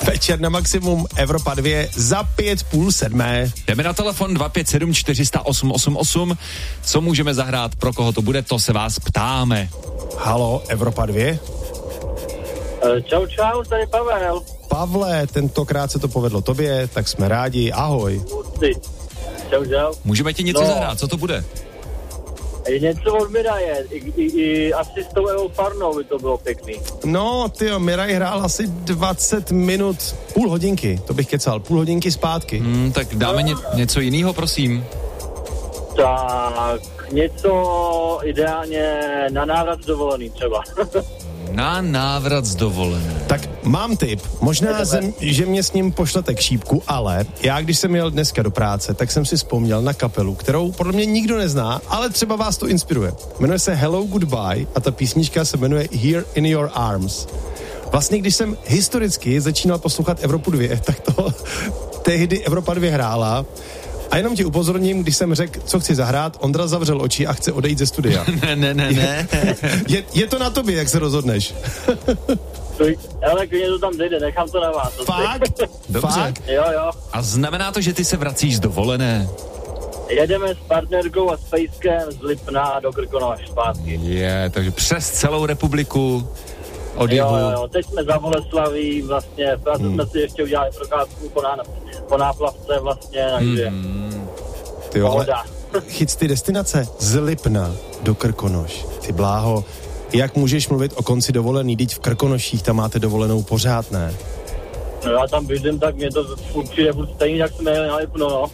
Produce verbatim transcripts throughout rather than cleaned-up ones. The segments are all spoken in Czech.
Večer na maximum, Evropa dva za pět půl sedmé. Jdeme na telefon dva pět sedm čtyři nula osm osm osm. Co můžeme zahrát, pro koho to bude, to se vás ptáme. Halo, Evropa dva? Čau, čau, tady Pavel. Pavle, tentokrát se to povedlo tobě, tak jsme rádi, ahoj. Čau, čau. Můžeme ti něco no. zahrát, co to bude? Něco od Miraje, i, i, i asi s tou Evou Farnou by to bylo pěkný. No, tyjo, Miraj hrál asi dvacet minut, půl hodinky, to bych kecal, půl hodinky zpátky. Hmm, tak dáme ně, něco jiného, prosím. Tak, něco ideálně na návrat z dovolený třeba. Na návrat z dovolené. Tak mám tip, možná, jsem, že mě s ním pošlete k šípku, ale já, když jsem jel dneska do práce, tak jsem si vzpomněl na kapelu, kterou podle mě nikdo nezná, ale třeba vás to inspiruje. Jmenuje se Hello Goodbye a ta písnička se jmenuje Here in Your Arms. Vlastně, když jsem historicky začínal poslouchat Evropu dva, tak to tehdy Evropa dva hrála. A jenom ti upozorním, když jsem řekl, co chci zahrát, Ondra zavřel oči a chce odejít ze studia. ne, ne, ne, ne. Je, je to na tobě, jak se rozhodneš. Ale když to tam zejde, nechám to na vás. Fakt? Dobře. Fakt? Jo, jo. A znamená to, že ty se vracíš z dovolené? Jedeme s partnerkou a s Fejskem z Lipna do Krkonoš zpátky. Je, takže přes celou republiku od jihu. Jo, jo, jo, teď jsme za Boleslaví vlastně, vlastně hmm. jsme si ještě udělali procházku po, ná, po náplavce vlastně, takže hmm. Ty jo, ale chyť ty destinace z Lipna do Krkonoš. Ty bláho, jak můžeš mluvit o konci dovolený, teď v Krkonoších tam máte dovolenou pořád, ne? No já tam bydlím, tak mě to určitě furt stejný, jak jsme jeli na Lipno, no.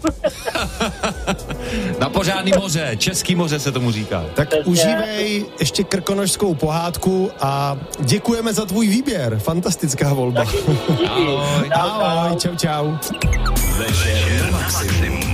Na pořádný moře, český moře se tomu říká. Tak Přesně. Užívej ještě krkonošskou pohádku a děkujeme za tvůj výběr. Fantastická volba. Ahoj. Ahoj, čau, čau. Večer na maximum.